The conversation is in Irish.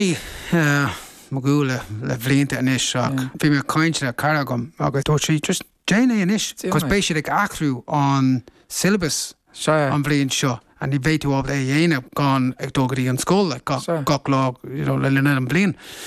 Magúla le bhlianta inis seach. Bhí mé cointre a caragam agus dúirt sí just déine inis, cos bééis sé ag achrú an syllabus an bhlion seo. And ní béitú ab é dhéanamh gan ag dógadí an scóla gach lá le lenne an blian.